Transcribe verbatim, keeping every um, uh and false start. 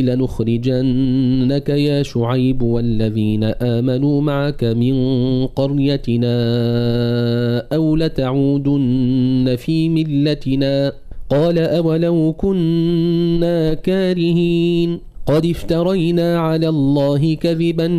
لنخرجنك يا شعيب والذين آمنوا معك من قريتنا أو لتعودن في ملتنا قال أولو كنا كارهين قد افترينا على الله كذبا